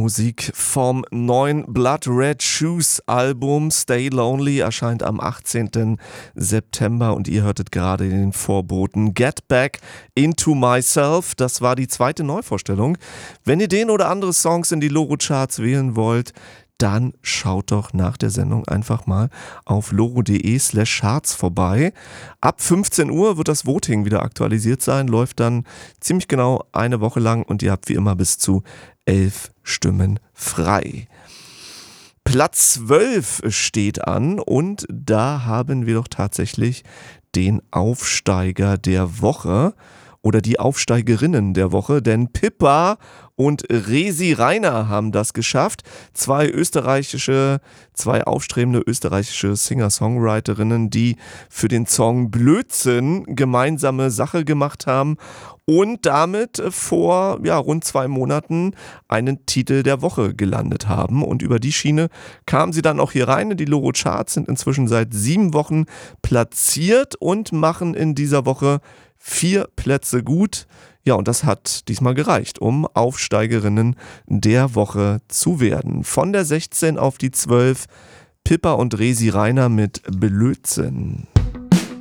Musik vom neuen Blood Red Shoes Album Stay Lonely erscheint am 18. September und ihr hörtet gerade den Vorboten Get Back Into Myself. Das war die zweite Neuvorstellung. Wenn ihr den oder andere Songs in die Loro-Charts wählen wollt, dann schaut doch nach der Sendung einfach mal auf loro.de/charts vorbei. Ab 15 Uhr wird das Voting wieder aktualisiert sein, läuft dann ziemlich genau eine Woche lang und ihr habt wie immer bis zu 11 Stimmen frei. Platz 12 steht an und da haben wir doch tatsächlich den Aufsteiger der Woche oder die Aufsteigerinnen der Woche, denn Pippa und Resi Reiner haben das geschafft. Zwei aufstrebende österreichische Singer-Songwriterinnen, die für den Song Blödsinn gemeinsame Sache gemacht haben und damit vor rund 2 Monaten einen Titel der Woche gelandet haben. Und über die Schiene kamen sie dann auch hier rein in die Loro-Charts, sind inzwischen seit 7 Wochen platziert und machen in dieser Woche 4 Plätze gut. Ja, und das hat diesmal gereicht, um Aufsteigerinnen der Woche zu werden. Von der 16 auf die 12, Pippa und Resi Reiner mit Blödsinn.